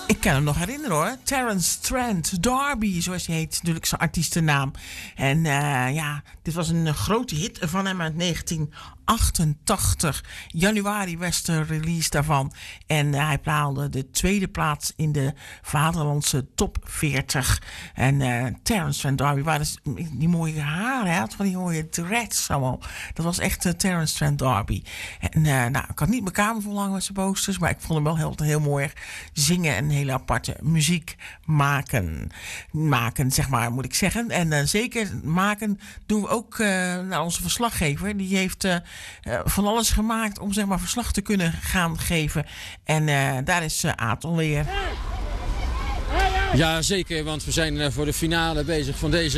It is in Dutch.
Ik kan hem nog herinneren hoor. Terence Trent D'Arby, zoals hij heet, natuurlijk zijn artiestennaam. En dit was een grote hit van hem uit 1988. Januari was de release daarvan. En hij behaalde de tweede plaats in de vaderlandse top 40. En Terence Trent D'Arby, waar dus die mooie haren, hij had van die mooie dreads allemaal. Dat was echt Terence Trent D'Arby. En ik had niet mijn kamer vol hangen met zijn posters, maar ik vond hem wel heel mooi zingen en hele aparte muziek maken. Maken, zeg maar, moet ik zeggen. En zeker maken doen we ook naar onze verslaggever. Die heeft van alles gemaakt om, zeg maar, verslag te kunnen gaan geven. En daar is Aton weer. Ja, zeker, want we zijn voor de finale bezig van deze